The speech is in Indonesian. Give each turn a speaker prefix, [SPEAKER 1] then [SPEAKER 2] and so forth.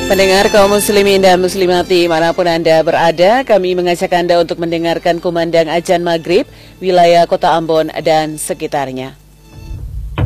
[SPEAKER 1] Pendengar kaum muslimin dan muslimati manapun Anda berada, kami mengajak Anda untuk mendengarkan kumandang azan maghrib wilayah Kota Ambon dan sekitarnya.